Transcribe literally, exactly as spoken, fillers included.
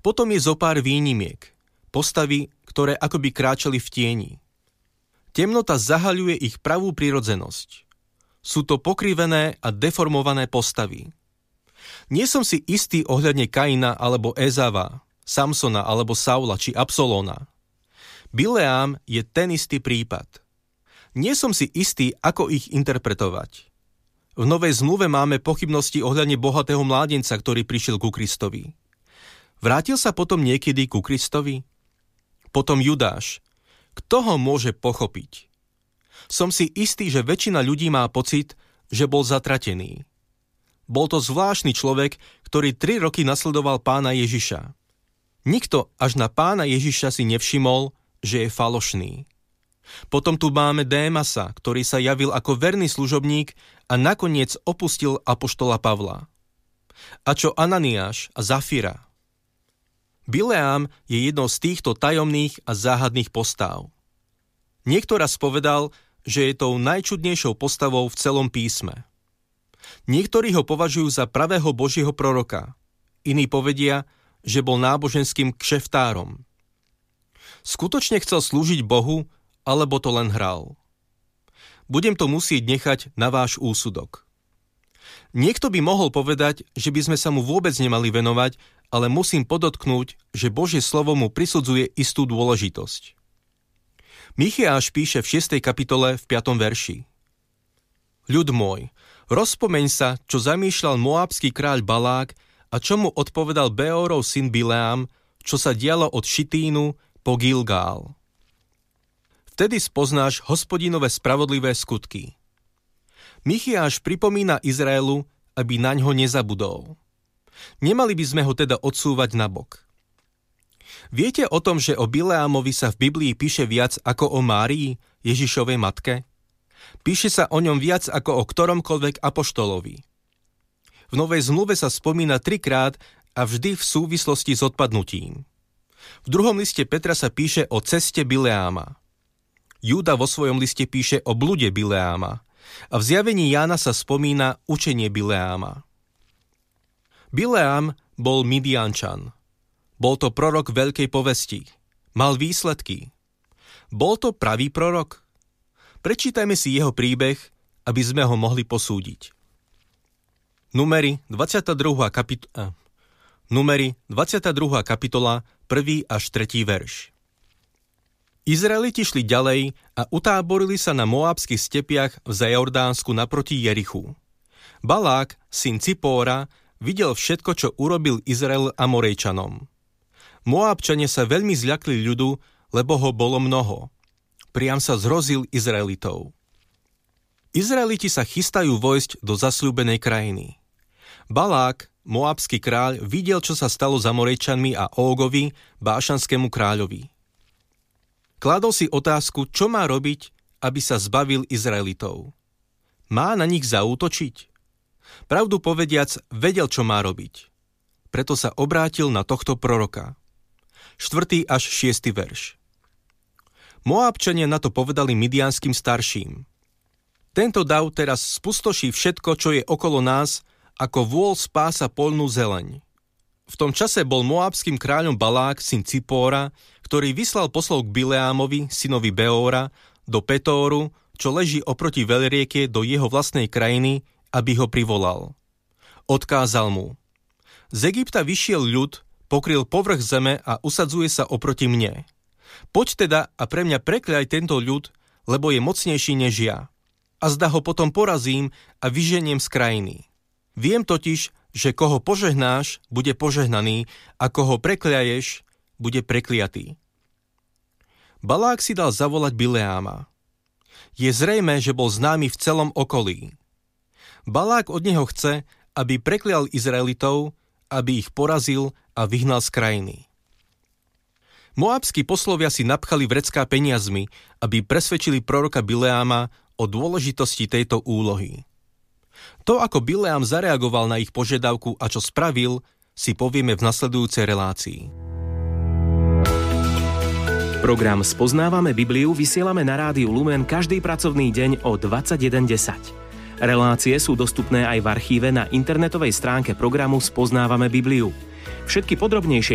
Potom je zo pár výnimiek, postavy, ktoré akoby kráčali v tieni. Temnota zahaľuje ich pravú prirodzenosť. Sú to pokrivené a deformované postavy. Nie som si istý ohľadne Kaina alebo Ezava, Samsona alebo Saula či Absolóna. Bileám je ten istý prípad. Nie som si istý, ako ich interpretovať. V Novej zmluve máme pochybnosti ohľadne bohatého mládenca, ktorý prišiel ku Kristovi. Vrátil sa potom niekedy ku Kristovi? Potom Judáš. Kto ho môže pochopiť? Som si istý, že väčšina ľudí má pocit, že bol zatratený. Bol to zvláštny človek, ktorý tri roky nasledoval pána Ježiša. Nikto až na pána Ježiša si nevšimol, že je falošný. Potom tu máme Démasa, ktorý sa javil ako verný služobník a nakoniec opustil apoštola Pavla. A čo Ananiáš a Zafira? Bileám je jednou z týchto tajomných a záhadných postáv. Niekto raz povedal, že je tou najčudnejšou postavou v celom písme. Niektorí ho považujú za pravého Božieho proroka. Iní povedia, že bol náboženským kšeftárom. Skutočne chcel slúžiť Bohu, alebo to len hral? Budem to musieť nechať na váš úsudok. Niekto by mohol povedať, že by sme sa mu vôbec nemali venovať, ale musím podotknúť, že Božie slovo mu prisudzuje istú dôležitosť. Micheáš píše v šiestej kapitole v piatom verši. Ľud môj, rozpomeň sa, čo zamýšľal moábsky kráľ Balák a čo mu odpovedal Beorov syn Bileám, čo sa dialo od Šitínu po Gilgál. Vtedy spoznáš Hospodinové spravodlivé skutky. Micheáš pripomína Izraelu, aby naňho nezabudol. Nemali by sme ho teda odsúvať nabok. Viete o tom, že o Bileámovi sa v Biblii píše viac ako o Márii, Ježišovej matke? Píše sa o ňom viac ako o ktoromkoľvek apoštolovi. V Novej zmluve sa spomína trikrát a vždy v súvislosti s odpadnutím. V druhom liste Petra sa píše o ceste Bileáma. Júda vo svojom liste píše o blude Bileáma a v zjavení Jána sa spomína učenie Bileáma. Bileám bol Midiančan. Bol to prorok veľkej povesti. Mal výsledky. Bol to pravý prorok? Prečítajme si jeho príbeh, aby sme ho mohli posúdiť. Numeri dvadsiata druhá kapitola, Numeri dvadsiata druhá kapitola, prvý až tretí verš. Izraeliti šli ďalej a utáborili sa na moábskych stepiach v Zajordánsku naproti Jerichu. Balák, syn Cipóra, videl všetko, čo urobil Izrael Amorejčanom. Moábčania sa veľmi zľakli ľudu, lebo ho bolo mnoho. Priam sa zhrozil Izraelitov. Izraeliti sa chystajú vojsť do zasľúbenej krajiny. Balák, moábsky kráľ, videl, čo sa stalo s Amorejčanmi a Ógovi, bášanskému kráľovi. Kladol si otázku, čo má robiť, aby sa zbavil Izraelitov. Má na nich zaútočiť? Pravdu povediac, vedel, čo má robiť. Preto sa obrátil na tohto proroka. štvrtý až šiesty verš. Moábčania na to povedali midianským starším. Tento dav teraz spustoší všetko, čo je okolo nás, ako vôľ spása poľnú zeleň. V tom čase bol moábským kráľom Balák, syn Cipóra, ktorý vyslal poslov k Bileámovi, synovi Beóra, do Petóru, čo leží oproti veľrieke, do jeho vlastnej krajiny, aby ho privolal. Odkázal mu: Z Egypta vyšiel ľud, pokryl povrch zeme a usadzuje sa oproti mne. Poď teda a pre mňa prekľaj tento ľud, lebo je mocnejší než ja. A zda ho potom porazím a vyženiem z krajiny. Viem totiž, že koho požehnáš, bude požehnaný, a koho prekliaješ, bude prekliatý. Balák si dal zavolať Bileáma. Je zrejmé, že bol známy v celom okolí. Balák od neho chce, aby preklial Izraelitov, aby ich porazil a vyhnal z krajiny. Moabskí poslovia si napchali vrecká peniazmi, aby presvedčili proroka Bileáma o dôležitosti tejto úlohy. To, ako Bileám zareagoval na ich požiadavku a čo spravil, si povieme v nasledujúcej relácii. Program Spoznávame Bibliu vysielame na rádiu Lumen každý pracovný deň o dvadsaťjeden desať. Relácie sú dostupné aj v archíve na internetovej stránke programu Spoznávame Bibliu. Všetky podrobnejšie